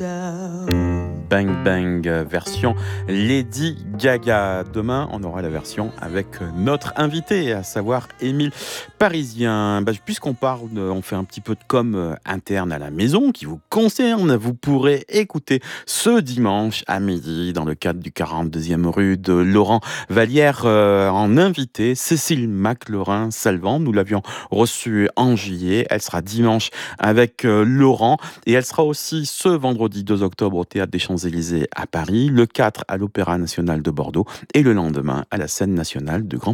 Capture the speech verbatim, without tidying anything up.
Bang Bang, version Lady Gaga. Demain, on aura la version avec notre invité, à savoir Émile Parisien. Bah, puisqu'on parle, de, on fait un petit peu de com interne à la maison qui vous concerne, vous pourrez écouter ce dimanche à midi, dans le cadre du quarante-deuxième rue de Laurent Vallière, euh, en invité Cécile McLaurin-Salvant. Nous l'avions reçue en juillet. Elle sera dimanche avec euh, Laurent, et elle sera aussi ce vendredi deux octobre au Théâtre des Champs-Élysées à Paris, le quatre à l'Opéra National de Bordeaux et le lendemain à la Scène Nationale de Grand